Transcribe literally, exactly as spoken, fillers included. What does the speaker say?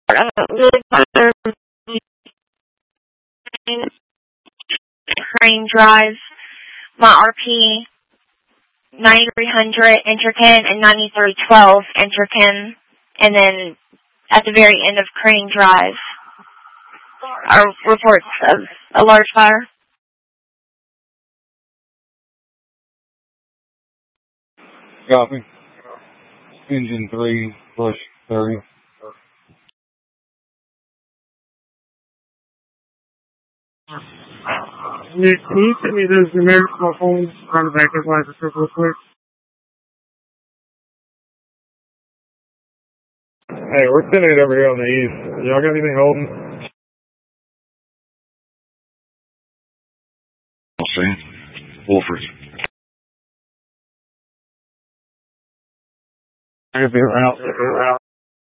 Crane Drive, my R P ninety-three hundred, enter pin, and ninety-three twelve, enter pin, and then at the very end of Crane Drive are reports of a large fire. Copy. Engine three, push thirty. Nick, can you send me those numerics on my phone? Trying to back up license real quick. Hey, we're sending it over here on the east. Y'all got anything holding? I'll see. Wolford. I could be around.